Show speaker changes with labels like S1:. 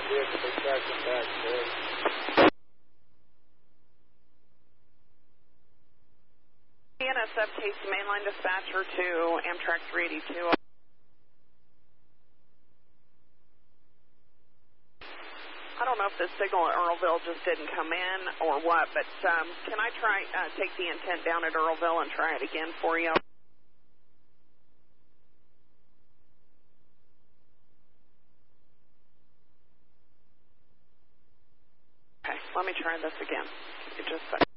S1: vehicle, they tracked him back today.
S2: NSF Casey Mainline Dispatcher to Amtrak 382. I don't know if the signal at Earlville just didn't come in or what, but can I try take the intent down at Earlville and try it again for you? Okay, let me try this again. Just a second.